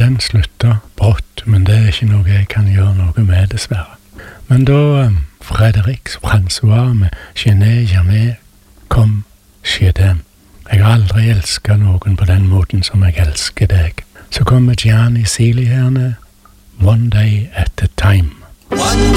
den slutta brått, men det er ikke noe jeg kan gjøre noe med, dessverre. Men da Frédéric François med Gené Jamais kom, skjedde. Jeg har aldri elsket noen på den måten som jeg elsker deg. Så kommer Gianni Seely herne, One Day at a Time. One